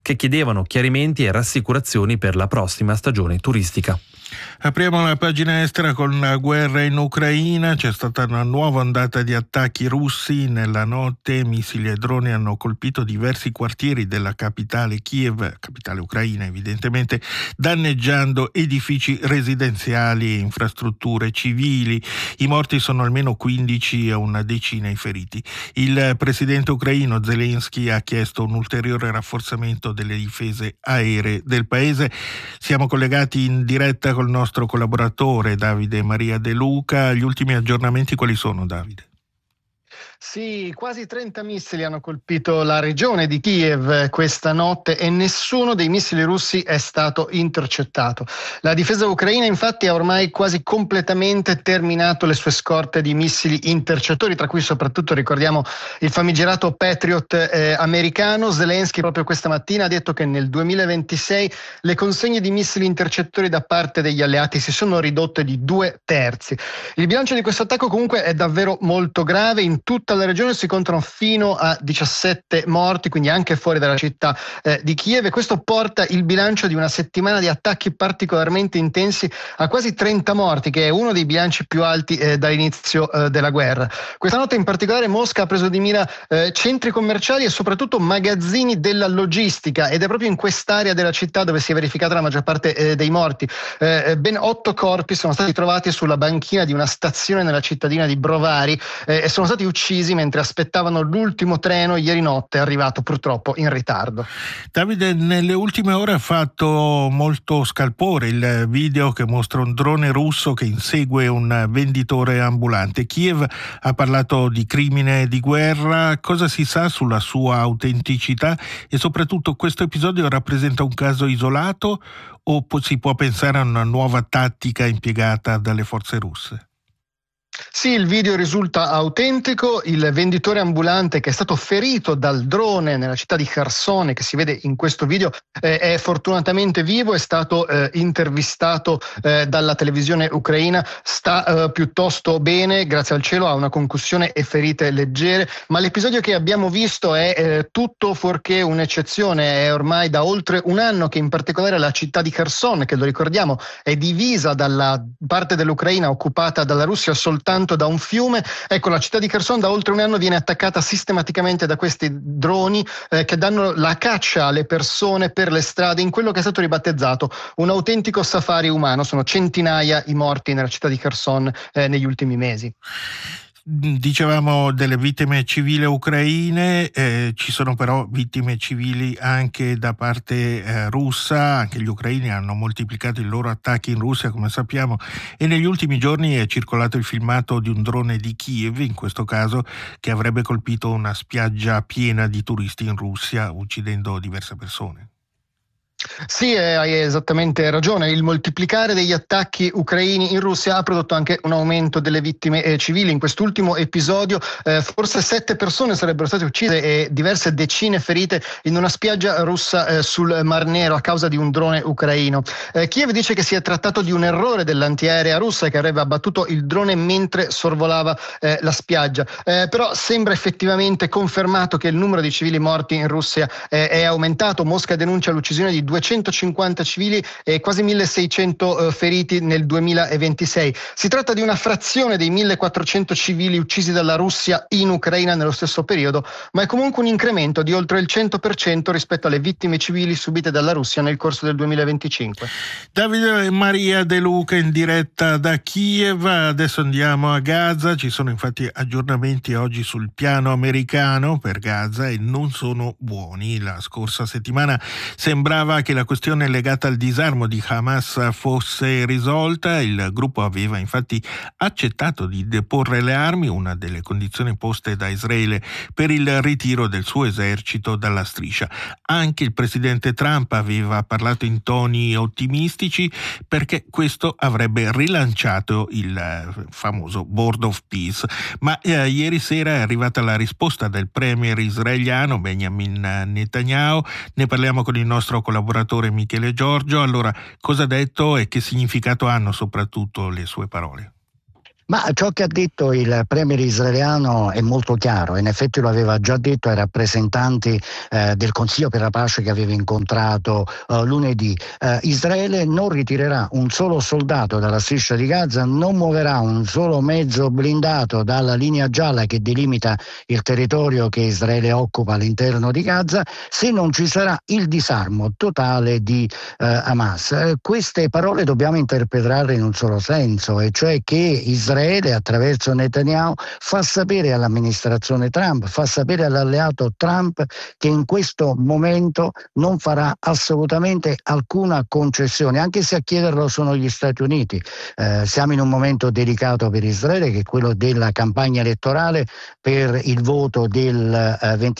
che chiedevano chiarimenti e rassicurazioni per la prossima stagione turistica. Apriamo la pagina estera con la guerra in Ucraina. C'è stata una nuova ondata di attacchi russi. Nella notte missili e droni hanno colpito diversi quartieri della capitale Kiev, capitale ucraina evidentemente, danneggiando edifici residenziali e infrastrutture civili. I morti sono almeno 15 e una decina i feriti. Il presidente ucraino Zelensky ha chiesto un ulteriore rafforzamento delle difese aeree del paese. Siamo collegati in diretta col nostro collaboratore Davide Maria De Luca. Gli ultimi aggiornamenti quali sono, Davide? Sì, quasi 30 missili hanno colpito la regione di Kiev questa notte e nessuno dei missili russi è stato intercettato. La difesa ucraina infatti ha ormai quasi completamente terminato le sue scorte di missili intercettori, tra cui soprattutto ricordiamo il famigerato Patriot americano. Zelensky proprio questa mattina ha detto che nel 2026 le consegne di missili intercettori da parte degli alleati si sono ridotte di 2/3. Il bilancio di questo attacco comunque è davvero molto grave. In tutta la regione si contano fino a 17 morti, quindi anche fuori dalla città di Kiev, e questo porta il bilancio di una settimana di attacchi particolarmente intensi a quasi 30 morti, che è uno dei bilanci più alti dall'inizio della guerra. Questa notte in particolare Mosca ha preso di mira centri commerciali e soprattutto magazzini della logistica, ed è proprio in quest'area della città dove si è verificata la maggior parte dei morti. Ben 8 corpi sono stati trovati sulla banchina di una stazione nella cittadina di Brovary e sono stati uccisi mentre aspettavano l'ultimo treno ieri notte, arrivato purtroppo in ritardo. Davide, nelle ultime ore ha fatto molto scalpore il video che mostra un drone russo che insegue un venditore ambulante. Kiev ha parlato di crimine di guerra. Cosa si sa sulla sua autenticità e soprattutto questo episodio rappresenta un caso isolato o si può pensare a una nuova tattica impiegata dalle forze russe? Sì, il video risulta autentico. Il venditore ambulante che è stato ferito dal drone nella città di Kherson, che si vede in questo video, è fortunatamente vivo, è stato intervistato dalla televisione ucraina, sta piuttosto bene, grazie al cielo, ha una concussione e ferite leggere, ma l'episodio che abbiamo visto è tutto fuorché un'eccezione. È ormai da oltre un anno che in particolare la città di Kherson, che lo ricordiamo è divisa dalla parte dell'Ucraina occupata dalla Russia soltanto da un fiume. Ecco, la città di Kherson da oltre un anno viene attaccata sistematicamente da questi droni che danno la caccia alle persone per le strade in quello che è stato ribattezzato un autentico safari umano. Sono centinaia i morti nella città di Kherson negli ultimi mesi. Dicevamo delle vittime civili ucraine, ci sono però vittime civili anche da parte russa. Anche gli ucraini hanno moltiplicato i loro attacchi in Russia, come sappiamo, e negli ultimi giorni è circolato il filmato di un drone di Kiev, in questo caso, che avrebbe colpito una spiaggia piena di turisti in Russia, uccidendo diverse persone. Sì, hai esattamente ragione. Il moltiplicare degli attacchi ucraini in Russia ha prodotto anche un aumento delle vittime civili. In quest'ultimo episodio forse 7 persone sarebbero state uccise e diverse decine ferite in una spiaggia russa sul Mar Nero a causa di un drone ucraino. Kiev dice che si è trattato di un errore dell'antiaerea russa che avrebbe abbattuto il drone mentre sorvolava la spiaggia. Però sembra effettivamente confermato che il numero di civili morti in Russia è aumentato. Mosca denuncia l'uccisione di 250 civili e quasi 1600 feriti nel 2026. Si tratta di una frazione dei 1400 civili uccisi dalla Russia in Ucraina nello stesso periodo, ma è comunque un incremento di oltre il 100% rispetto alle vittime civili subite dalla Russia nel corso del 2025. Davide Maria De Luca in diretta da Kiev. Adesso andiamo a Gaza. Ci sono infatti aggiornamenti oggi sul piano americano per Gaza e non sono buoni. La scorsa settimana sembrava che la questione legata al disarmo di Hamas fosse risolta. Il gruppo aveva infatti accettato di deporre le armi, una delle condizioni poste da Israele per il ritiro del suo esercito dalla striscia. Anche il presidente Trump aveva parlato in toni ottimistici perché questo avrebbe rilanciato il famoso Board of Peace. Ma ieri sera è arrivata la risposta del premier israeliano Benjamin Netanyahu. Ne parliamo con il nostro collaboratore Michele Giorgio. Allora, cosa ha detto e che significato hanno soprattutto le sue parole? Ma ciò che ha detto il premier israeliano è molto chiaro, in effetti lo aveva già detto ai rappresentanti del Consiglio per la pace che aveva incontrato lunedì. Israele non ritirerà un solo soldato dalla striscia di Gaza, non muoverà un solo mezzo blindato dalla linea gialla che delimita il territorio che Israele occupa all'interno di Gaza, se non ci sarà il disarmo totale di Hamas. Queste parole dobbiamo interpretarle in un solo senso, e cioè che Israele attraverso Netanyahu fa sapere all'amministrazione Trump, fa sapere all'alleato Trump che in questo momento non farà assolutamente alcuna concessione, anche se a chiederlo sono gli Stati Uniti. Siamo in un momento delicato per Israele, che è quello della campagna elettorale per il voto del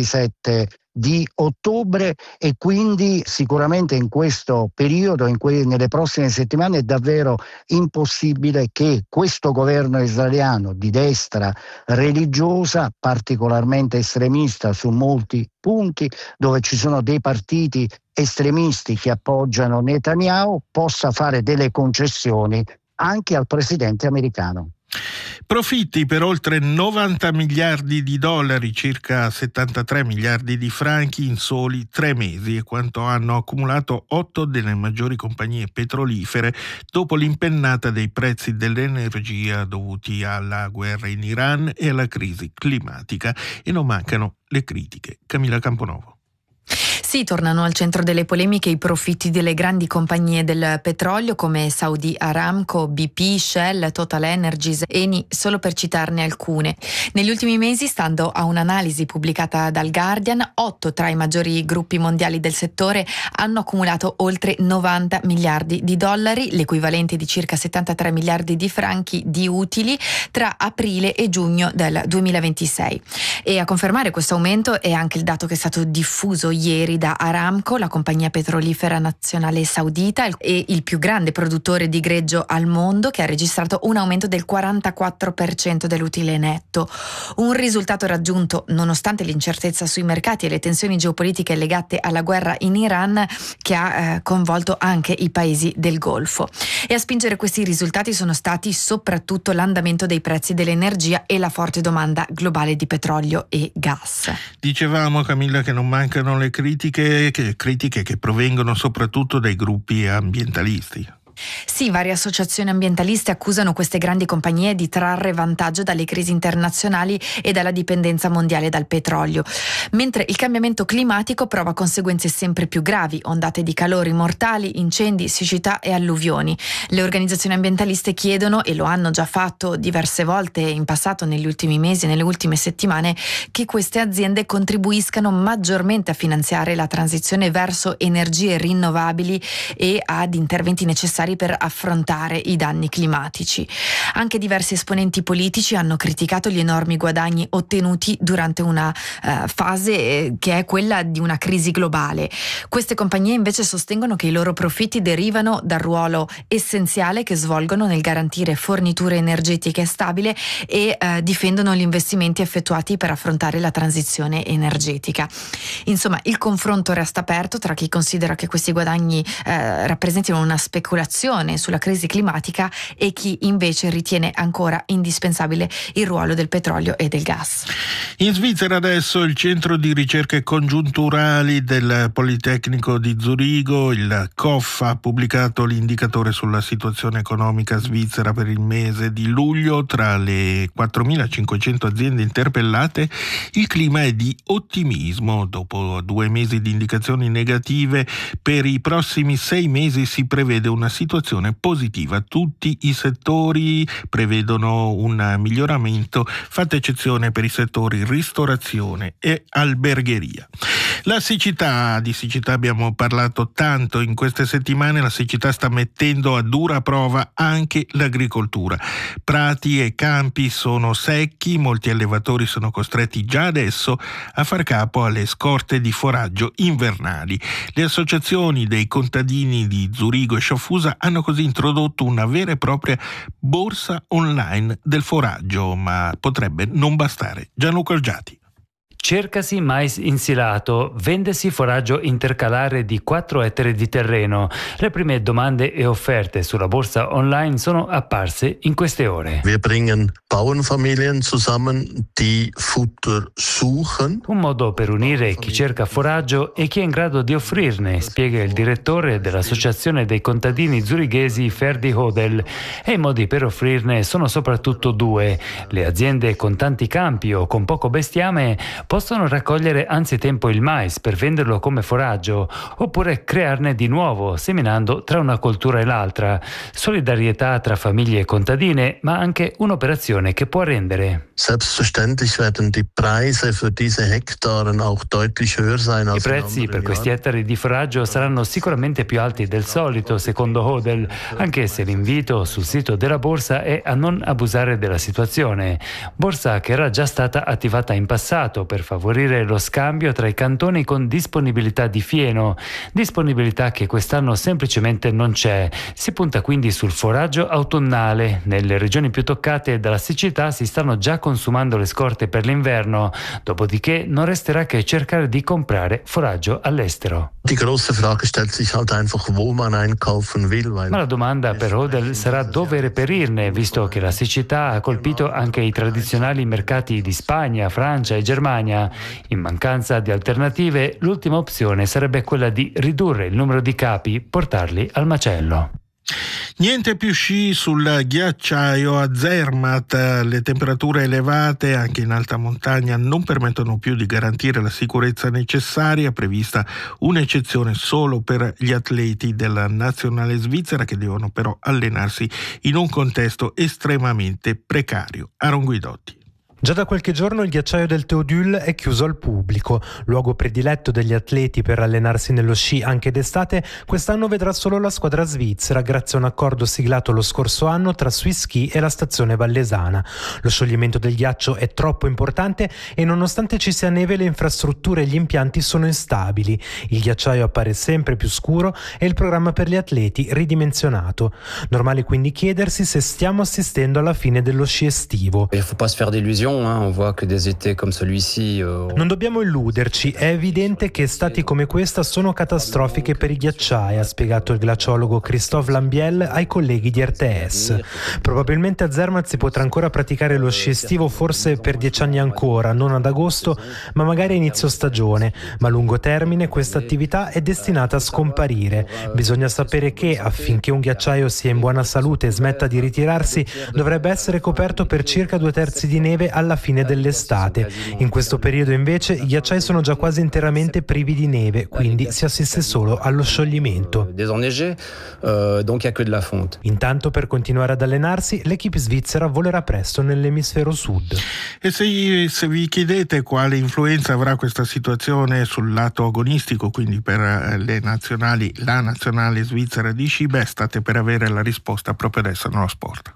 27 di ottobre, e quindi sicuramente in questo periodo, nelle prossime settimane, è davvero impossibile che questo governo israeliano di destra religiosa, particolarmente estremista su molti punti, dove ci sono dei partiti estremisti che appoggiano Netanyahu, possa fare delle concessioni anche al presidente americano. Profitti per oltre 90 miliardi di dollari, circa 73 miliardi di franchi in soli 3 mesi, è quanto hanno accumulato 8 delle maggiori compagnie petrolifere dopo l'impennata dei prezzi dell'energia dovuti alla guerra in Iran e alla crisi climatica, e non mancano le critiche. Camilla Camponovo. Sì, tornano al centro delle polemiche i profitti delle grandi compagnie del petrolio come Saudi Aramco, BP, Shell, Total Energies, Eni, solo per citarne alcune. Negli ultimi mesi, stando a un'analisi pubblicata dal Guardian, 8 tra i maggiori gruppi mondiali del settore hanno accumulato oltre 90 miliardi di dollari, l'equivalente di circa 73 miliardi di franchi di utili, tra aprile e giugno del 2026. E a confermare questo aumento è anche il dato che è stato diffuso ieri da Aramco, la compagnia petrolifera nazionale saudita e il più grande produttore di greggio al mondo, che ha registrato un aumento del 44% dell'utile netto. Un risultato raggiunto nonostante l'incertezza sui mercati e le tensioni geopolitiche legate alla guerra in Iran, che ha coinvolto anche i paesi del Golfo. E a spingere questi risultati sono stati soprattutto l'andamento dei prezzi dell'energia e la forte domanda globale di petrolio e gas. Dicevamo, Camilla, che non mancano le critiche che provengono soprattutto dai gruppi ambientalisti. Sì, varie associazioni ambientaliste accusano queste grandi compagnie di trarre vantaggio dalle crisi internazionali e dalla dipendenza mondiale dal petrolio, mentre il cambiamento climatico prova conseguenze sempre più gravi, ondate di calori mortali, incendi, siccità e alluvioni. Le organizzazioni ambientaliste chiedono, e lo hanno già fatto diverse volte in passato, negli ultimi mesi, nelle ultime settimane, che queste aziende contribuiscano maggiormente a finanziare la transizione verso energie rinnovabili e ad interventi necessari per affrontare i danni climatici. Anche diversi esponenti politici hanno criticato gli enormi guadagni ottenuti durante una fase che è quella di una crisi globale. Queste compagnie invece sostengono che i loro profitti derivano dal ruolo essenziale che svolgono nel garantire forniture energetiche stabili e difendono gli investimenti effettuati per affrontare la transizione energetica. Insomma, il confronto resta aperto tra chi considera che questi guadagni rappresentino una speculazione sulla crisi climatica e chi invece ritiene ancora indispensabile il ruolo del petrolio e del gas. In Svizzera adesso il centro di ricerche congiunturali del Politecnico di Zurigo, il COF, ha pubblicato l'indicatore sulla situazione economica svizzera per il mese di luglio. Tra le 4.500 aziende interpellate il clima è di ottimismo. Dopo 2 mesi di indicazioni negative, per i prossimi 6 mesi si prevede una situazione positiva. Tutti i settori prevedono un miglioramento, fatta eccezione per i settori ristorazione e albergheria. La siccità, di siccità abbiamo parlato tanto in queste settimane, la siccità sta mettendo a dura prova anche l'agricoltura. Prati e campi sono secchi, molti allevatori sono costretti già adesso a far capo alle scorte di foraggio invernali. Le associazioni dei contadini di Zurigo e Sciaffusa hanno così introdotto una vera e propria borsa online del foraggio, ma potrebbe non bastare. Gianluca Olgiati. Cercasi mais insilato, vendesi foraggio intercalare di 4 ettari di terreno. Le prime domande e offerte sulla borsa online sono apparse in queste ore. Wir bringen Bauernfamilien zusammen, die Futter suchen. Un modo per unire chi cerca foraggio e chi è in grado di offrirne, spiega il direttore dell'Associazione dei contadini zurighesi Ferdi Hodel. E i modi per offrirne sono soprattutto due. Le aziende con tanti campi o con poco bestiame possono raccogliere anzitempo il mais per venderlo come foraggio, oppure crearne di nuovo, seminando tra una coltura e l'altra. Solidarietà tra famiglie contadine, ma anche un'operazione che può rendere. Selbstverständlich werden die Preise für diese Hektaren auch deutlich höher sein I als in prezzi per anderen questi Jahren. ettari di foraggio saranno sicuramente più alti del solito, secondo Hodel, anche se l'invito sul sito della borsa è a non abusare della situazione. Borsa che era già stata attivata in passato per favorire lo scambio tra i cantoni con disponibilità di fieno, disponibilità che quest'anno semplicemente non c'è. Si punta quindi sul foraggio autunnale. Nelle regioni più toccate dalla siccità si stanno già consumando le scorte per l'inverno, dopodiché non resterà che cercare di comprare foraggio all'estero. Die große Frage stellt sich halt einfach, wo man einkaufen will. Ma la domanda per Hodel sarà dove reperirne, visto che la siccità ha colpito anche i tradizionali mercati di Spagna, Francia e Germania. In mancanza di alternative, l'ultima opzione sarebbe quella di ridurre il numero di capi, portarli al macello. Niente più sci sul ghiacciaio a Zermatt. Le temperature elevate anche in alta montagna non permettono più di garantire la sicurezza necessaria. Prevista un'eccezione solo per gli atleti della nazionale svizzera, che devono però allenarsi in un contesto estremamente precario. Aaron Guidotti. Già da qualche giorno il ghiacciaio del Théodule è chiuso al pubblico. Luogo prediletto degli atleti per allenarsi nello sci anche d'estate, quest'anno vedrà solo la squadra svizzera grazie a un accordo siglato lo scorso anno tra Swisski e la stazione vallesana. Lo scioglimento del ghiaccio è troppo importante e nonostante ci sia neve le infrastrutture e gli impianti sono instabili. Il ghiacciaio appare sempre più scuro e il programma per gli atleti ridimensionato. Normale quindi chiedersi se stiamo assistendo alla fine dello sci estivo. Il faut pas se faire d'illusions. On voit que des étés comme celui-ci. Non dobbiamo illuderci, è evidente che estati come questa sono catastrofiche per i ghiacciai, ha spiegato il glaciologo Christophe Lambiel ai colleghi di RTS. Probabilmente a Zermatt si potrà ancora praticare lo sci estivo, forse per 10 anni ancora, non ad agosto, ma magari a inizio stagione, ma a lungo termine questa attività è destinata a scomparire. Bisogna sapere che affinché un ghiacciaio sia in buona salute e smetta di ritirarsi, dovrebbe essere coperto per circa 2/3 di neve alla fine dell'estate. In questo periodo invece i ghiacciai sono già quasi interamente privi di neve, quindi si assiste solo allo scioglimento. Intanto, per continuare ad allenarsi, l'equipe svizzera volerà presto nell'emisfero sud. E se vi chiedete quale influenza avrà questa situazione sul lato agonistico, quindi per le nazionali, la nazionale svizzera di sci, state per avere la risposta proprio adesso nello sport.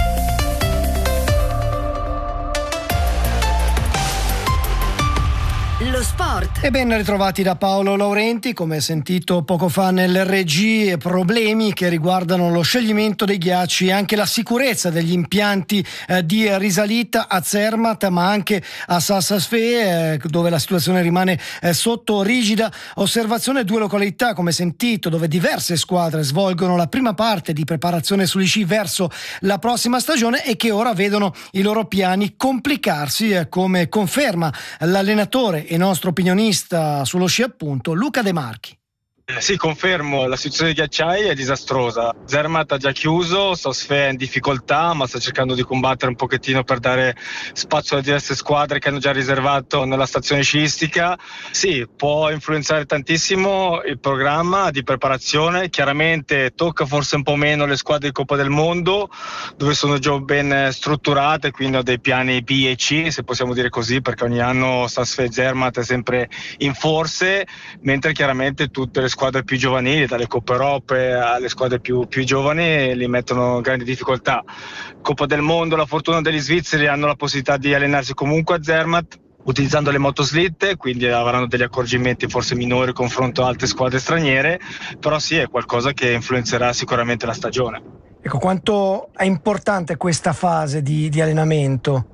Lo sport. E ben ritrovati da Paolo Laurenti. Come sentito poco fa nell'RG, problemi che riguardano lo scioglimento dei ghiacci e anche la sicurezza degli impianti di risalita a Zermatt, ma anche a Saas-Fee, dove la situazione rimane sotto rigida osservazione. 2 località, come sentito, dove diverse squadre svolgono la prima parte di preparazione sugli sci verso la prossima stagione e che ora vedono i loro piani complicarsi, come conferma l'allenatore e nostro opinionista sullo sci appunto Luca De Marchi. Sì, confermo, la situazione dei ghiacciai è disastrosa. Zermatt ha già chiuso, Saas-Fee è in difficoltà, ma sta cercando di combattere un pochettino per dare spazio alle diverse squadre che hanno già riservato nella stazione sciistica. Sì, può influenzare tantissimo il programma di preparazione. Chiaramente tocca forse un po' meno le squadre di Coppa del Mondo, dove sono già ben strutturate, quindi ho dei piani B e C, se possiamo dire così, perché ogni anno Saas-Fee e Zermatt è sempre in forze, mentre chiaramente tutte le squadre più giovanili, dalle Coppe Europe alle squadre più giovani, li mettono in grandi difficoltà. Coppa del Mondo, la fortuna degli svizzeri, hanno la possibilità di allenarsi comunque a Zermatt utilizzando le motoslitte, quindi avranno degli accorgimenti forse minori confronto a altre squadre straniere, però sì, è qualcosa che influenzerà sicuramente la stagione. Ecco, quanto è importante questa fase di allenamento?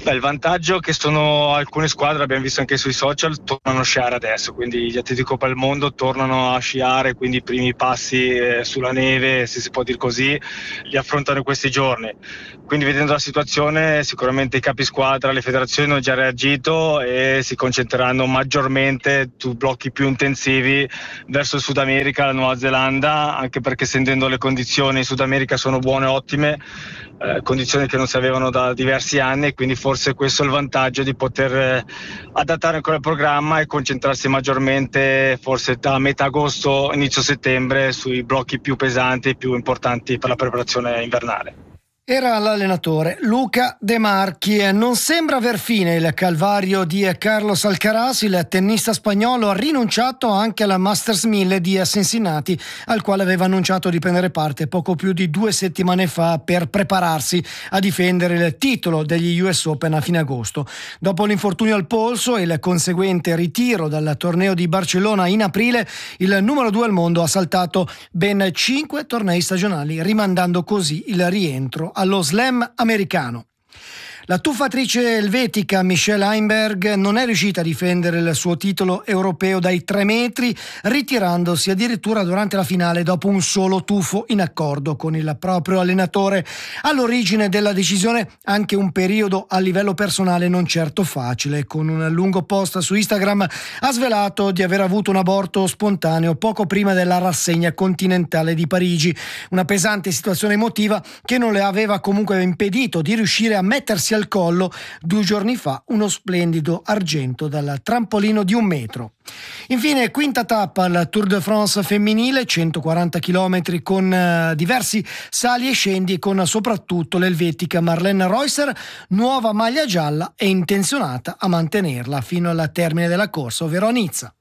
Il vantaggio che sono alcune squadre, abbiamo visto anche sui social, tornano a sciare adesso, quindi gli atleti di Coppa del Mondo tornano a sciare, quindi i primi passi sulla neve, se si può dire così, li affrontano in questi giorni. Quindi vedendo la situazione sicuramente i capi squadra, le federazioni hanno già reagito e si concentreranno maggiormente su blocchi più intensivi verso il Sud America, la Nuova Zelanda, anche perché sentendo le condizioni in Sud America sono buone, ottime, condizioni che non si avevano da diversi anni, e quindi forse questo è il vantaggio di poter adattare ancora il programma e concentrarsi maggiormente forse da metà agosto, inizio settembre sui blocchi più pesanti e più importanti per la preparazione invernale. Era l'allenatore Luca De Marchi. Non sembra aver fine il calvario di Carlos Alcaraz. Il tennista spagnolo ha rinunciato anche alla Masters 1000 di Cincinnati, al quale aveva annunciato di prendere parte poco più di 2 settimane fa per prepararsi a difendere il titolo degli US Open a fine agosto. Dopo l'infortunio al polso e il conseguente ritiro dal torneo di Barcellona in aprile, il numero 2 al mondo ha saltato ben 5 tornei stagionali, rimandando così il rientro allo slam americano. La tuffatrice elvetica Michelle Heimberg non è riuscita a difendere il suo titolo europeo dai 3 metri, ritirandosi addirittura durante la finale dopo un solo tuffo in accordo con il proprio allenatore. All'origine della decisione anche un periodo a livello personale non certo facile. Con un lungo post su Instagram ha svelato di aver avuto un aborto spontaneo poco prima della rassegna continentale di Parigi. Una pesante situazione emotiva che non le aveva comunque impedito di riuscire a mettersi al collo 2 giorni fa uno splendido argento dal trampolino di 1 metro. Infine, quinta tappa al Tour de France femminile, 140 km con diversi sali e scendi, con soprattutto l'elvetica Marlene Reusser, nuova maglia gialla e intenzionata a mantenerla fino al termine della corsa, ovvero a Nizza.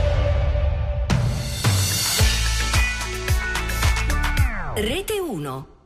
Rete 1.